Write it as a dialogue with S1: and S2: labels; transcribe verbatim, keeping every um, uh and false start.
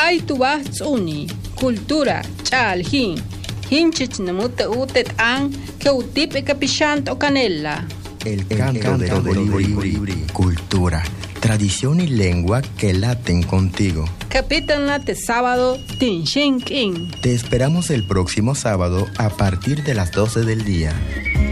S1: Kay tubas uni, cultura, chalhin, hinchich namute utet an, que utip e capichanto canela.
S2: El canto, El canto del colibrí, cultura, tradición y lengua que laten contigo.
S1: Capitán Late sábado, Tin Shin King.
S2: Te esperamos el próximo sábado a partir de las doce del día.